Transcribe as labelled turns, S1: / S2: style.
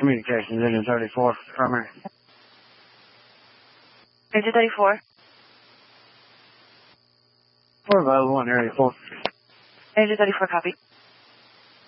S1: Communications, Engine 34, primary.
S2: Engine 34.
S1: 4 available on area 4.
S2: Engine 34, copy.